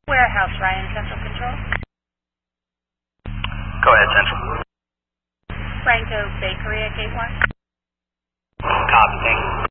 Warehouse, Ryan, Central Control. Go ahead, Central. Franco Bakery at Gate 1. Copy, thank you.